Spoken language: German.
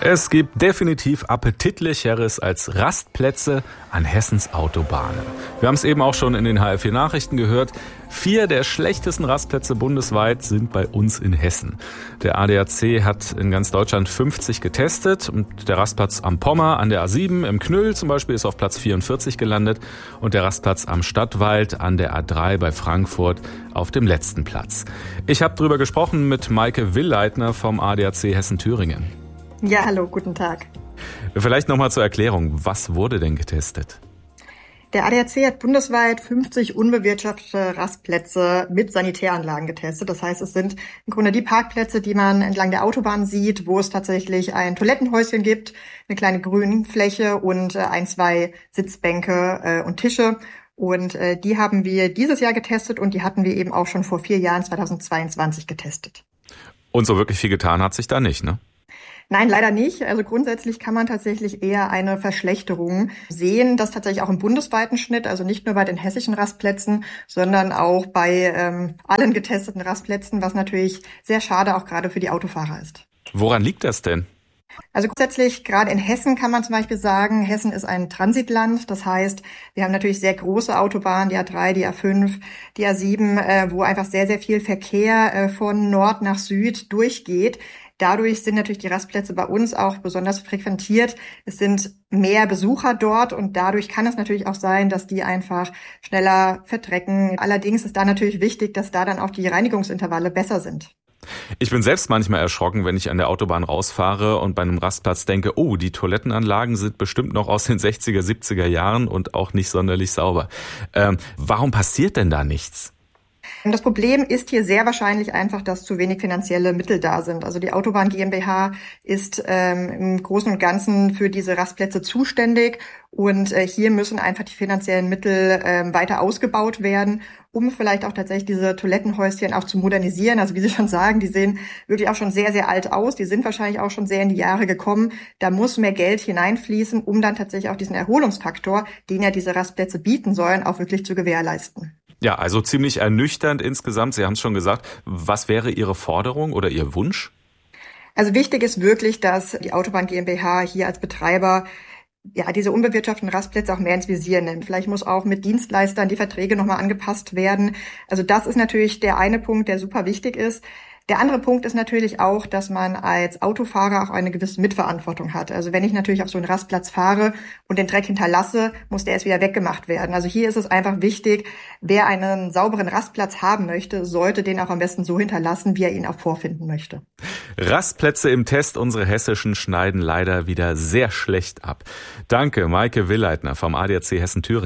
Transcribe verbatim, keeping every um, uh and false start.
Es gibt definitiv Appetitlicheres als Rastplätze an Hessens Autobahnen. Wir haben es eben auch schon in den H R vier Nachrichten gehört. Vier der schlechtesten Rastplätze bundesweit sind bei uns in Hessen. Der A D A C hat in ganz Deutschland fünfzig getestet und der Rastplatz am Pommer an der A sieben im Knüll zum Beispiel ist auf Platz vierundvierzig gelandet und der Rastplatz am Stadtwald an der A drei bei Frankfurt auf dem letzten Platz. Ich habe darüber gesprochen mit Maike Willleitner vom A D A C Hessen-Thüringen. Ja, hallo, guten Tag. Vielleicht nochmal zur Erklärung, was wurde denn getestet? Der A D A C hat bundesweit fünfzig unbewirtschaftete Rastplätze mit Sanitäranlagen getestet. Das heißt, es sind im Grunde die Parkplätze, die man entlang der Autobahn sieht, wo es tatsächlich ein Toilettenhäuschen gibt, eine kleine Grünfläche und ein, zwei Sitzbänke und Tische. Und die haben wir dieses Jahr getestet und die hatten wir eben auch schon vor vier Jahren, zweitausendzweiundzwanzig, getestet. Und so wirklich viel getan hat sich da nicht, ne? Nein, leider nicht. Also grundsätzlich kann man tatsächlich eher eine Verschlechterung sehen, das tatsächlich auch im bundesweiten Schnitt, also nicht nur bei den hessischen Rastplätzen, sondern auch bei ähm, allen getesteten Rastplätzen, was natürlich sehr schade auch gerade für die Autofahrer ist. Woran liegt das denn? Also grundsätzlich, gerade in Hessen kann man zum Beispiel sagen, Hessen ist ein Transitland. Das heißt, wir haben natürlich sehr große Autobahnen, die A drei, die A fünf, die A sieben, äh, wo einfach sehr, sehr viel Verkehr äh, von Nord nach Süd durchgeht. Dadurch sind natürlich die Rastplätze bei uns auch besonders frequentiert. Es sind mehr Besucher dort und dadurch kann es natürlich auch sein, dass die einfach schneller verdrecken. Allerdings ist da natürlich wichtig, dass da dann auch die Reinigungsintervalle besser sind. Ich bin selbst manchmal erschrocken, wenn ich an der Autobahn rausfahre und bei einem Rastplatz denke, oh, die Toilettenanlagen sind bestimmt noch aus den sechziger, siebziger Jahren und auch nicht sonderlich sauber. Ähm, warum passiert denn da nichts? Das Problem ist hier sehr wahrscheinlich einfach, dass zu wenig finanzielle Mittel da sind. Also die Autobahn GmbH ist ähm, im Großen und Ganzen für diese Rastplätze zuständig und äh, hier müssen einfach die finanziellen Mittel ähm, weiter ausgebaut werden, um vielleicht auch tatsächlich diese Toilettenhäuschen auch zu modernisieren. Also wie Sie schon sagen, die sehen wirklich auch schon sehr, sehr alt aus. Die sind wahrscheinlich auch schon sehr in die Jahre gekommen. Da muss mehr Geld hineinfließen, um dann tatsächlich auch diesen Erholungsfaktor, den ja diese Rastplätze bieten sollen, auch wirklich zu gewährleisten. Ja, also ziemlich ernüchternd insgesamt. Sie haben es schon gesagt. Was wäre Ihre Forderung oder Ihr Wunsch? Also wichtig ist wirklich, dass die Autobahn GmbH hier als Betreiber ja diese unbewirtschafteten Rastplätze auch mehr ins Visier nimmt. Vielleicht muss auch mit Dienstleistern die Verträge nochmal angepasst werden. Also das ist natürlich der eine Punkt, der super wichtig ist. Der andere Punkt ist natürlich auch, dass man als Autofahrer auch eine gewisse Mitverantwortung hat. Also wenn ich natürlich auf so einen Rastplatz fahre und den Dreck hinterlasse, muss der erst wieder weggemacht werden. Also hier ist es einfach wichtig, wer einen sauberen Rastplatz haben möchte, sollte den auch am besten so hinterlassen, wie er ihn auch vorfinden möchte. Rastplätze im Test, unsere hessischen, schneiden leider wieder sehr schlecht ab. Danke, Maike Willleitner vom A D A C Hessen-Thüringen.